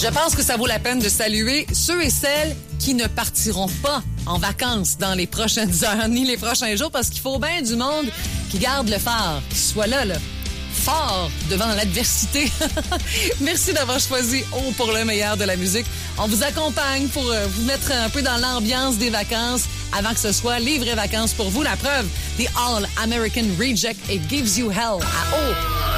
Je pense que ça vaut la peine de saluer ceux et celles qui ne partiront pas en vacances dans les prochaines heures ni les prochains jours parce qu'il faut bien du monde qui garde le phare, qui soit là, fort devant l'adversité. Merci d'avoir choisi O pour le meilleur de la musique. On vous accompagne pour vous mettre un peu dans l'ambiance des vacances avant que ce soit les vraies vacances pour vous. La preuve, The All American Reject et Gives You Hell à O.